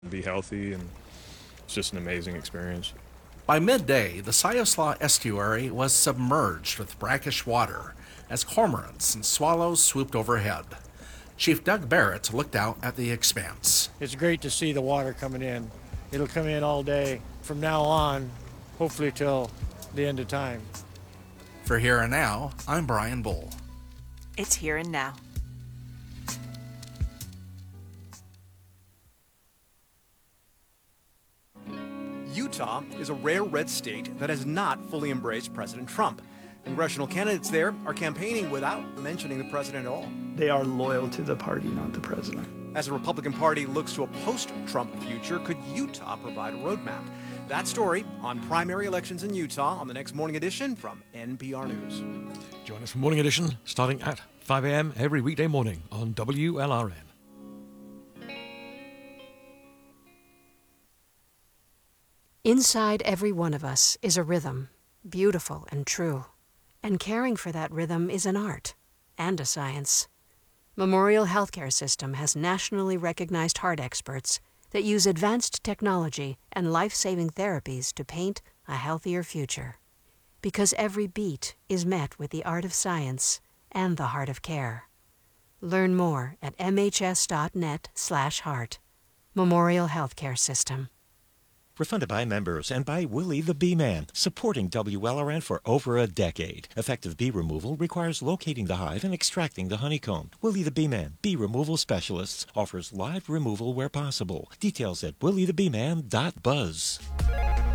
be healthy, and it's just an amazing experience. By midday, the Siuslaw estuary was submerged with brackish water as cormorants and swallows swooped overhead. Chief Doug Barrett looked out at the expanse. It's great to see the water coming in. It'll come in all day from now on, hopefully till the end of time. For Here and Now, I'm Brian Bull. It's Here and Now. Utah is a rare red state that has not fully embraced President Trump. Congressional candidates there are campaigning without mentioning the president at all. They are loyal to the party, not the president. As the Republican Party looks to a post-Trump future, could Utah provide a roadmap? That story on primary elections in Utah on the next Morning Edition from NPR News. Join us for Morning Edition starting at 5 a.m. every weekday morning on WLRN. Inside every one of us is a rhythm, beautiful and true. And caring for that rhythm is an art and a science. Memorial Healthcare System has nationally recognized heart experts that use advanced technology and life-saving therapies to paint a healthier future. Because every beat is met with the art of science and the heart of care. Learn more at mhs.net/heart. Memorial Healthcare System. Refunded by members and by Willie the Bee Man, supporting WLRN for over a decade. Effective bee removal requires locating the hive and extracting the honeycomb. Willie the Bee Man, bee removal specialists, offers live removal where possible. Details at williethebeeman.buzz.